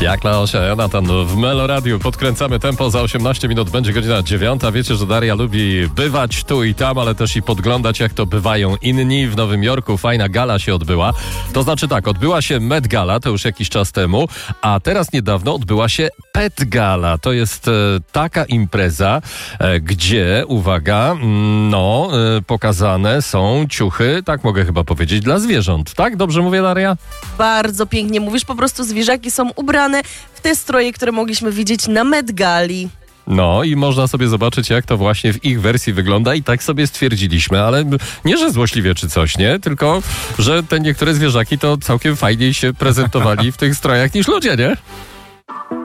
Jak Leosia, Jonatan w Meloradiu. Podkręcamy tempo, za 18 minut będzie godzina 9. Wiecie, że Daria lubi bywać tu i tam, ale też i podglądać, jak to bywają inni. W Nowym Jorku fajna gala się odbyła. To znaczy tak, odbyła się Met Gala, to już jakiś czas temu, a teraz niedawno odbyła się Pet Gala. To jest taka impreza, gdzie, uwaga, pokazane są ciuchy, tak mogę chyba powiedzieć, dla zwierząt. Tak? Dobrze mówię, Daria? Bardzo pięknie mówisz, po prostu zwierzaki są ubrane w te stroje, które mogliśmy widzieć na Met Gali. No i można sobie zobaczyć, jak to właśnie w ich wersji wygląda i tak sobie stwierdziliśmy, ale nie, że złośliwie czy coś, nie? Tylko, że te niektóre zwierzaki to całkiem fajniej się prezentowali w tych strojach niż ludzie, nie?